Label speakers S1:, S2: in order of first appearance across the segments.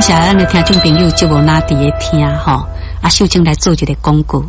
S1: 谢咱的听众朋友节目哪伫咧听吼，秀清来做一个广告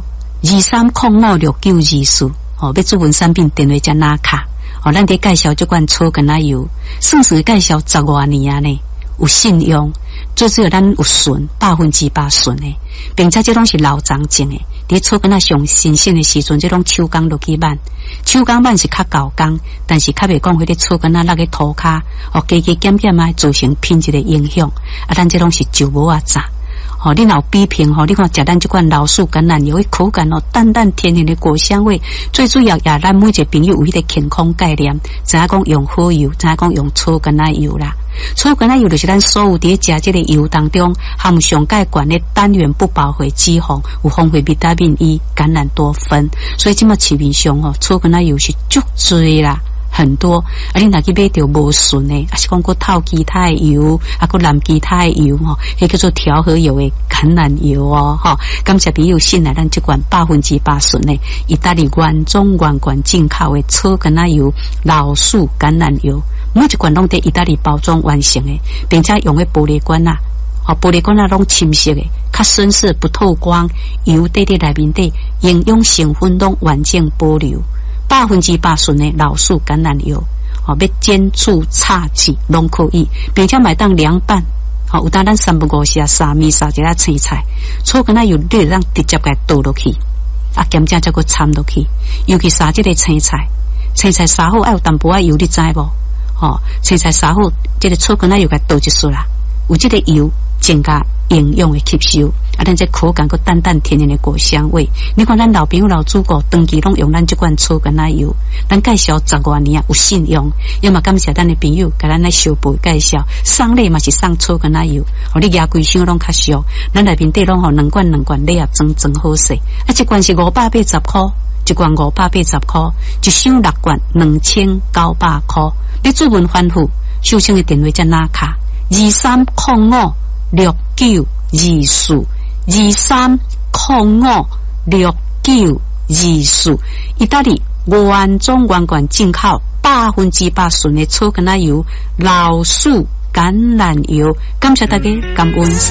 S1: ，23056924要主文产品电话加拿卡，咱伫介绍这款草根仔油，算是介绍10多年啊呢，有信用，最主要咱有纯100%纯的，并且这拢是老长种的。伫草根仔上新鲜的时阵，这种手工落去挽，手工挽是较高工，但是较袂讲迄个草根仔落去涂骹，加减减啊，造成品质的影响。咱这拢是就无啊炸。你若有比拼你看食咱这款老树橄榄油的口感淡淡甜甜的果香味，最主要也咱每一个朋友有迄个健康概念，知影讲用好油，知影讲用草橄榄油啦。草橄榄油就是咱所有伫食这个油当中含上介悬的单元不饱和脂肪，有丰富维他命 E、橄榄多酚，所以即马市面上草橄榄油是足多啦。很多，你若去买到无纯的，是讲过透其他的油，过蓝其他的油迄叫做调和油的橄榄油感谢朋友信赖咱这款100%纯的意大利原装原罐进口的草橄榄油、老树橄榄油，每一罐拢在意大利包装完成的，并且用的玻璃罐玻璃罐拢深色的，较深色不透光，油在内面底，营养成分拢完整保留。100%纯的老树橄榄油，要煎煮炒制拢可以，并且买当凉拌，有当咱3不5时沙米沙一下青菜，草橄榄油你让直接给倒落去，咸正再个掺落去，尤其沙这个青菜沙好爱有淡薄仔油，你知无？青菜沙好，这个草橄榄油给倒一丝啦，有这个油增加营养的吸收，咱这口感个淡淡甜甜的果香味。你看咱老朋友老祖国长期拢用咱这款草橄榄油，咱介绍10多年有信用，要么感谢咱的朋友给咱来小辈介绍，送礼嘛是送草橄榄油，你牙规箱拢较俗，咱内面底拢2罐礼盒装好势，一罐是580块，一罐580块，一箱6罐2900块。你主文反复，秀清的电话加拿卡23056924，23056924，意大利原装原罐进口100%纯的草橄榄油、老树橄榄油，感谢大家，感恩。